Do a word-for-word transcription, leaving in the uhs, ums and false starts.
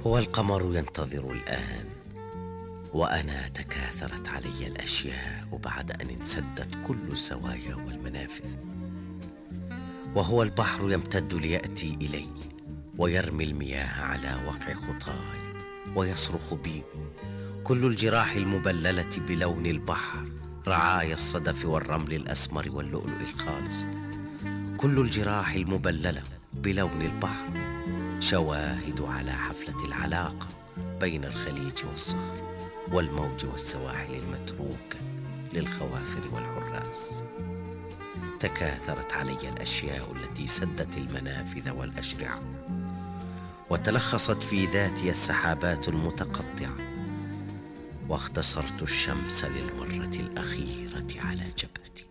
هو القمر ينتظر الآن، وأنا تكاثرت علي الأشياء بعد أن انسدت كل الزوايا والمنافذ. وهو البحر يمتد ليأتي إلي ويرمي المياه على وقع خطاي ويصرخ بي. كل الجراح المبللة بلون البحر، رعايا الصدف والرمل الأسمر واللؤلؤ الخالص، كل الجراح المبللة بلون البحر شواهد على حفلة العلاقة بين الخليج والصخر والموج والسواحل المتروكة للخوافر والحراس. تكاثرت علي الأشياء التي سدت المنافذ والأشرعة، وتلخصت في ذاتي السحابات المتقطعة، واختصرت الشمس للمرة الأخيرة على جبهتي.